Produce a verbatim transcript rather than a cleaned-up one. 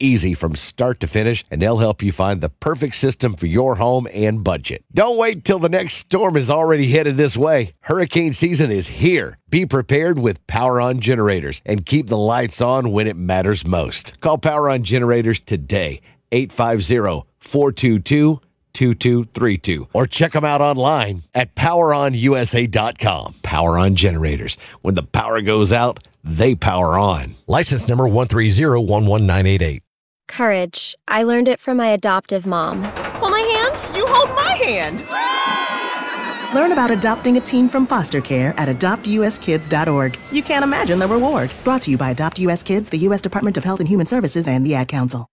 easy from start to finish, and they'll help you find the perfect system for your home and budget. Don't wait till the next storm is already headed this way. Hurricane season is here. Be prepared with Power On Generators and keep the lights on when it matters most. Call Power On Generators today, eight five zero, four two two, two two three two, or check them out online at power on u s a dot com. Power On Generators. When the power goes out, they power on. License number one three zero one one nine eight eight. Courage. I learned it from my adoptive mom. Hold my hand. You hold my hand. Learn about adopting a teen from foster care at adopt u s kids dot org. You can't imagine the reward. Brought to you by Adopt U S Kids, the U S Department of Health and Human Services, and the Ad Council.